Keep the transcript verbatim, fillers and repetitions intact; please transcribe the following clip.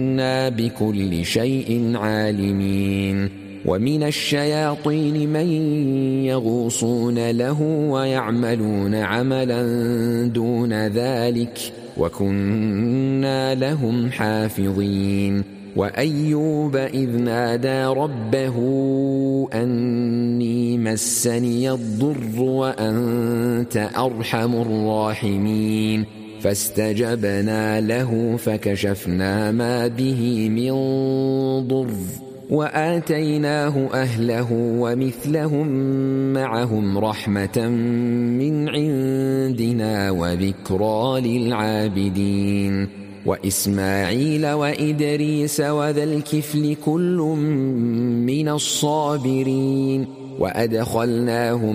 إنا بكل شيء عالمين. ومن الشياطين من يغوصون له ويعملون عملا دون ذلك وكنا لهم حافظين. وأيوب إذ نادى ربه أني مسني الضر وأنت أرحم الراحمين فاستجبنا له فكشفنا ما به من ضر وآتيناه أهله ومثلهم معهم رحمة من عندنا وذكرى للعابدين. وإسماعيل وإدريس وذا الكفل كل من الصابرين وأدخلناهم